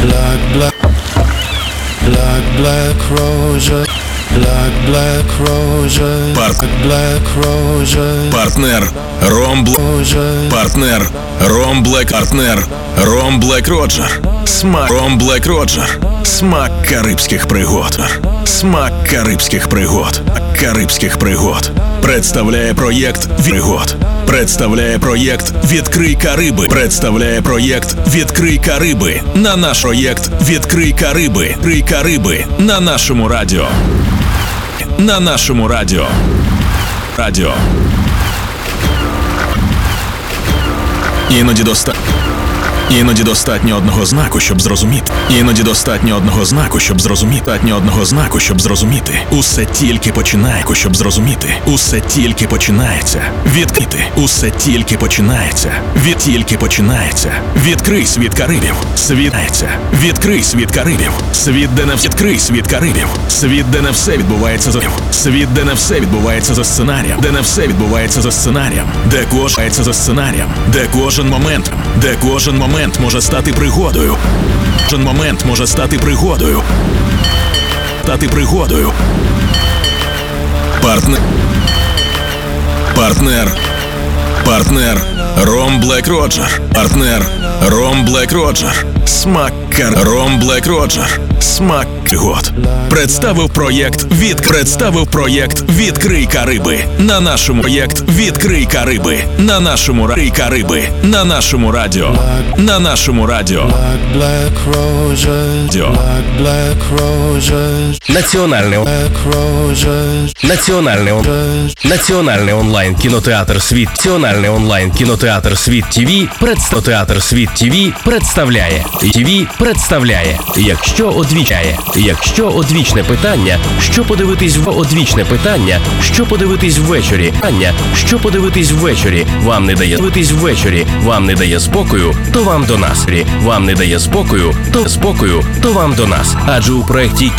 black roses, like black roses, black roses. Партнер Ром Партнер Ром Блек. Партнер Ром Блек Роджер. Смак Ром Блек Роджер. Смак карибських пригод. Смак карибських пригод. Карибських пригод. Представляє проєкт Пригод. Представляє проєкт «Відкрий Кариби». Представляє проєкт «Відкрий Кариби» на наш проєкт «Відкрий Кариби». «Відкрий Кариби» на нашому радіо. На нашому радіо. Радіо. Іноді достатньо одного знаку, щоб зрозуміти. Іноді достатньо одного знаку, щоб зрозуміти. Достатньо одного знаку, щоб зрозуміти. Усе тільки починає, щоб зрозуміти. Усе тільки починається. Відкрити. Усе тільки починається. Тільки починається. Відкрий світ Карибів. Світається. Відкрий світ Карибів. Світ, де не відкрий світ Карибів. Світ, де не все відбувається за світ, де не все відбувається за сценарієм. Де не все відбувається за сценарієм. Де кожен за сценарієм. Де кожен момент. Де кожен момент може стати пригодою. Кожен момент може стати пригодою. Стати пригодою. Партнер Ром Блек Роджер. Партнер Ром Блек Роджер. Смак Ром Блек Роджер. Смак пригод. Представив проєкт «Відкрий Кариби» на нашому проєкт «Відкрий Кариби» на нашому Кариби на нашому радіо. На нашому радіо. Національний онлайн кінотеатр Світ. Національний онлайн кінотеатр Світ ТВ. Театр Світ ТВ представляє. Якщо одвічне питання, що подивитись ввечері, вам не дає спокою, то вам до нас. Вам до нас. Адже у проєкті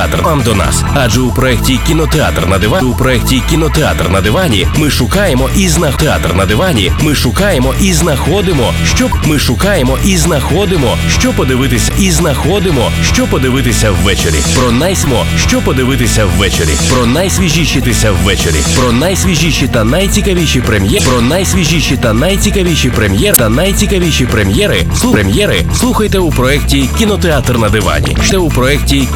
кінотеатр на дивані ми шукаємо і знаходимо, що подивитися ввечері. Про найсвіжіші та найцікавіші прем'єри слухайте у проєкті «Кінотеатр на дивані».